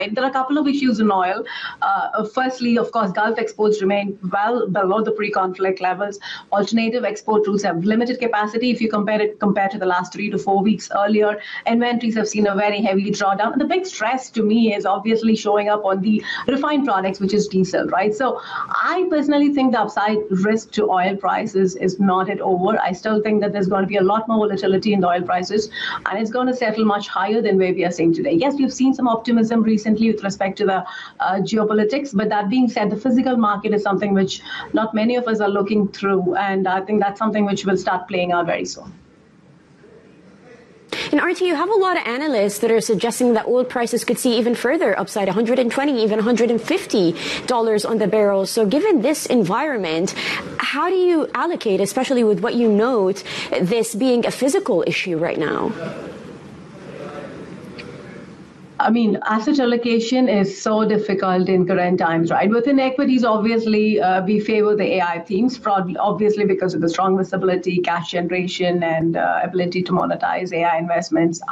There are a couple of issues in oil. Firstly, of course, Gulf exports remain well below the pre-conflict levels. Alternative export routes have limited capacity. If you compare to the last 3 to 4 weeks earlier, inventories have seen a very heavy drawdown. And the big stress to me is obviously showing up on the refined products, which is diesel, right? So I personally think the upside risk to oil prices is not yet over. I still think that there's going to be a lot more volatility in the oil prices, and it's going to settle much higher than where we are seeing today. Yes, we've seen some optimism recently with respect to the geopolitics. But that being said, the physical market is something which not many of us are looking through. And I think that's something which will start playing out very soon. And Aarti, you have a lot of analysts that are suggesting that oil prices could see even further upside, $120, even $150 on the barrel. So given this environment, how do you allocate, especially with what you note, this being a physical issue right now? I mean, asset allocation is so difficult in current times, right? Within equities, obviously, we favor the AI themes, obviously because of the strong visibility, cash generation, and ability to monetize AI investments.